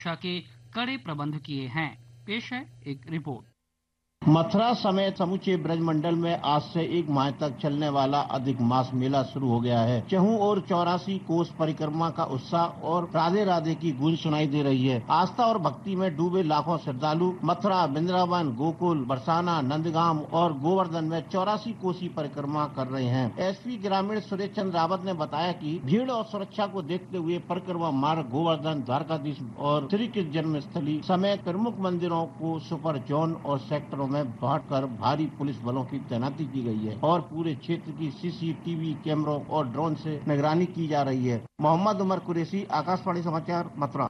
सुरक्षा के कड़े प्रबंध किए हैं। पेश है एक रिपोर्ट। मथुरा समेत समूचे ब्रजमंडल में आज से 1 माह तक चलने वाला अधिक मास मेला शुरू हो गया है। चहु और 84 कोस परिक्रमा का उत्साह और राधे राधे की गूंज सुनाई दे रही है। आस्था और भक्ति में डूबे लाखों श्रद्धालु मथुरा, वृंदावन, गोकुल, बरसाना, नंदगाम और गोवर्धन में 84 कोसी परिक्रमा कर रहे हैं। एसपी ग्रामीण सुरेश चंद्र रावत ने बताया कि भीड़ और सुरक्षा को देखते हुए परिक्रमा मार्ग गोवर्धन, द्वारकाधीश और श्री कृष्ण जन्मस्थली समेत प्रमुख मंदिरों को सुपर जोन और सेक्टरों में बांटकर भारी पुलिस बलों की तैनाती की गई है और पूरे क्षेत्र की सीसीटीवी कैमरों और ड्रोन से निगरानी की जा रही है। मोहम्मद उमर कुरैशी, आकाशवाणी समाचार, मथुरा।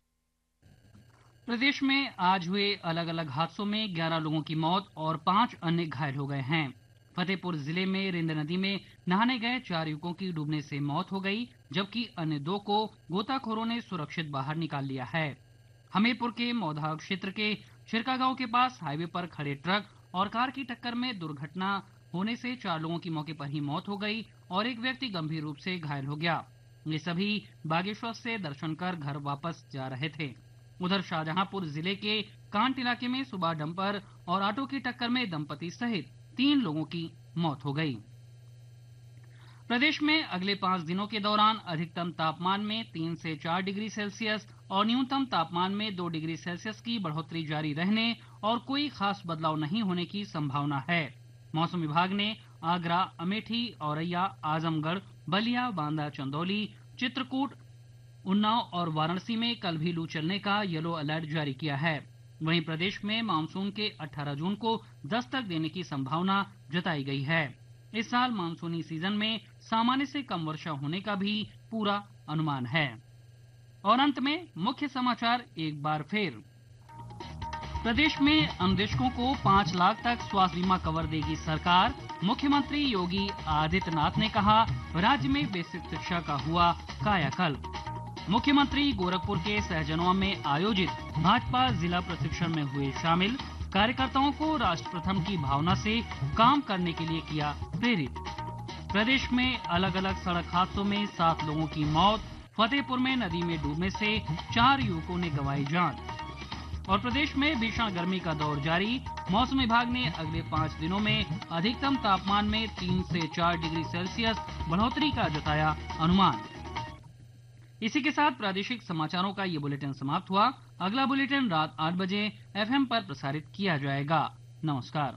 प्रदेश में आज हुए अलग अलग हादसों में 11 लोगों की मौत और 5 अन्य घायल हो गए हैं। फतेहपुर जिले में रिंद नदी में नहाने गए 4 युवकों की डूबने से मौत हो गई, जबकि अन्य 2 को गोताखोरों ने सुरक्षित बाहर निकाल लिया है। हमीरपुर के मौधा क्षेत्र के छिरका गांव के पास हाईवे पर खड़े ट्रक और कार की टक्कर में दुर्घटना होने से 4 लोगों की मौके पर ही मौत हो गई और एक व्यक्ति गंभीर रूप से घायल हो गया। ये सभी बागेश्वर से दर्शन कर घर वापस जा रहे थे। उधर शाहजहांपुर जिले के कांट इलाके में सुबह डंपर और ऑटो की टक्कर में दंपति सहित 3 लोगों की मौत हो गई। प्रदेश में अगले 5 दिनों के दौरान अधिकतम तापमान में 3 से 4 डिग्री सेल्सियस और न्यूनतम तापमान में 2 डिग्री सेल्सियस की बढ़ोतरी जारी रहने और कोई खास बदलाव नहीं होने की संभावना है। मौसम विभाग ने आगरा, अमेठी, औरैया, आजमगढ़, बलिया, बांदा, चंदौली, चित्रकूट, उन्नाव और वाराणसी में कल भी लू चलने का येलो अलर्ट जारी किया है। वहीं प्रदेश में मानसून के 18 जून को दस्तक देने की संभावना जताई गई है। इस साल मानसूनी सीजन में सामान्य से कम वर्षा होने का भी पूरा अनुमान है। और अंत में मुख्य समाचार एक बार फिर। प्रदेश में अन्वेषकों को 5 लाख तक स्वास्थ्य बीमा कवर देगी सरकार। मुख्यमंत्री योगी आदित्यनाथ ने कहा, राज्य में बेसिक शिक्षा का हुआ कायाकल्प। मुख्यमंत्री गोरखपुर के सहजनवा में आयोजित भाजपा जिला प्रशिक्षण में हुए शामिल। कार्यकर्ताओं को राष्ट्र प्रथम की भावना से काम करने के लिए किया प्रेरित। प्रदेश में अलग अलग सड़क हादसों में 7 लोगों की मौत। फतेहपुर में नदी में डूबने से 4 युवकों ने गंवाई जान। और प्रदेश में भीषण गर्मी का दौर जारी। मौसम विभाग ने अगले 5 दिनों में अधिकतम तापमान में 3 से 4 डिग्री सेल्सियस बढ़ोतरी का जताया अनुमान। इसी के साथ प्रादेशिक समाचारों का ये बुलेटिन समाप्त हुआ। अगला बुलेटिन रात 8 बजे FM पर प्रसारित किया जाएगा। नमस्कार।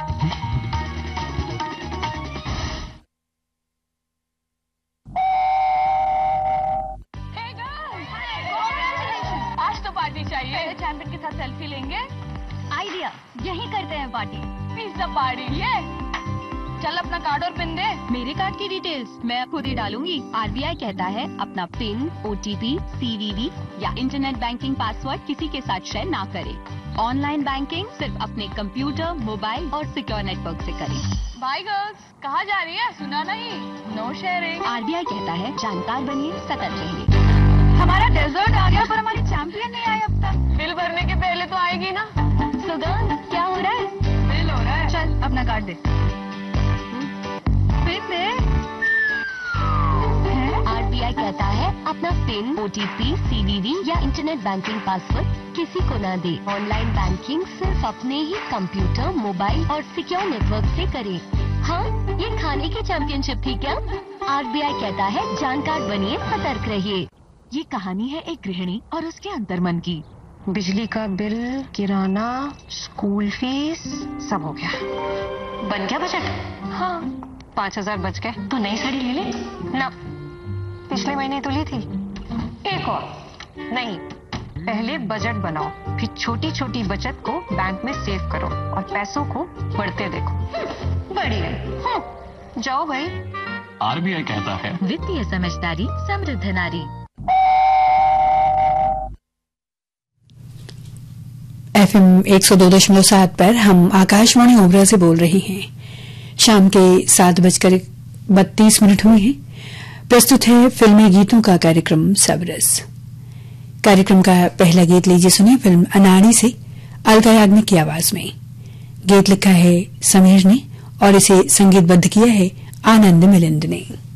आज तो पार्टी चाहिए। चैंपियन के साथ सेल्फी लेंगे। आइडिया, यही करते हैं पार्टी। Pizza party. ये चल अपना कार्ड और पिन दे। मेरे कार्ड की डिटेल्स मैं खुद ही डालूंगी। RBI कहता है अपना पिन, OTP, CVV या इंटरनेट बैंकिंग पासवर्ड किसी के साथ शेयर ना करें। ऑनलाइन बैंकिंग सिर्फ अपने कंप्यूटर, मोबाइल और सिक्योर नेटवर्क से करें। बाय गर्ल्स, कहाँ जा रही है? सुना नहीं। No sharing. RBI कहता है जानकार बनिए, सतर्क रहिए। हमारा डेजर्ट आ गया पर हमारी चैंपियन नहीं आई अब तक। बिल भरने के पहले तो आएगी ना। सुगंध, क्या हो रहा है? बिल हो रहा है। चल अपना कार्ड दे। RBI कहता है अपना पिन, OTP, CVV या इंटरनेट बैंकिंग पासवर्ड किसी को ना दे। ऑनलाइन बैंकिंग सिर्फ अपने ही कंप्यूटर, मोबाइल और सिक्योर नेटवर्क से करें। हाँ, ये खाने की चैंपियनशिप थी क्या? RBI कहता है जानकार बनिए, सतर्क रहिए। ये कहानी है एक गृहिणी और उसके अंतर्मन की। बिजली का बिल, किराना, स्कूल फीस सब हो गया। बन गया बजट? हाँ, 5000 बच गए। तो नई साड़ी ले ले ना, पिछले महीने तो ली थी। एक और नहीं, पहले बजट बनाओ, फिर छोटी छोटी बचत को बैंक में सेव करो और पैसों को बढ़ते देखो। बढ़िया। जाओ भाई। RBI कहता है वित्तीय समझदारी समृद्ध नारी। FM 102.7 पर हम आकाशवाणी ओबरा से बोल रहे हैं। शाम के 7:32 हुए हैं। प्रस्तुत है फिल्मी गीतों का कार्यक्रम सबरस। कार्यक्रम का पहला गीत लीजिए सुनिए फिल्म अनाड़ी से अलका याग्निक की आवाज में। गीत लिखा है समीर ने और इसे संगीतबद्ध किया है आनंद मिलिंद ने।